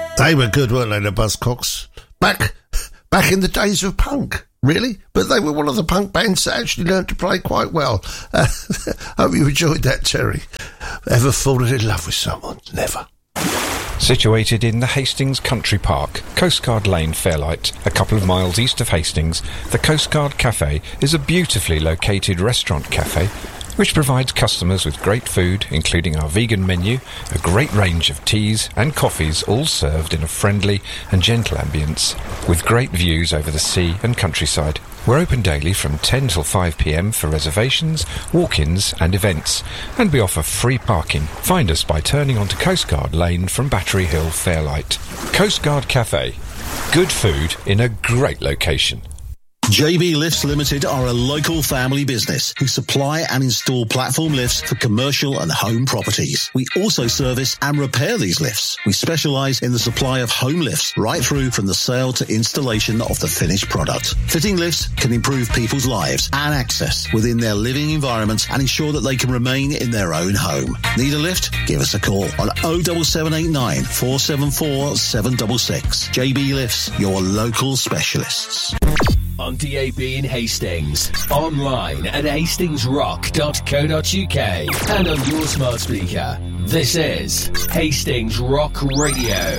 They were good, weren't they, the Buzzcocks? Back in the days of punk, really? But they were one of the punk bands that actually learned to play quite well. Hope you enjoyed that, Terry. Ever fallen in love with someone? Never. Situated in the Hastings Country Park, Coastguard Lane, Fairlight, a couple of miles east of Hastings, the Coastguard Cafe is a beautifully located restaurant cafe which provides customers with great food, including our vegan menu, a great range of teas and coffees, all served in a friendly and gentle ambience, with great views over the sea and countryside. We're open daily from 10 till 5 p.m. for reservations, walk-ins and events, and we offer free parking. Find us by turning onto Coastguard Lane from Battery Hill, Fairlight. Coastguard Cafe. Good food in a great location. JB Lifts Limited are a local family business who supply and install platform lifts for commercial and home properties. We also service and repair these lifts. We specialise in the supply of home lifts right through from the sale to installation of the finished product. Fitting lifts can improve people's lives and access within their living environment and ensure that they can remain in their own home. Need a lift? Give us a call on 07789 474 766. JB Lifts, your local specialists. On DAB in Hastings, online at hastingsrock.co.uk and on your smart speaker. This is Hastings Rock Radio.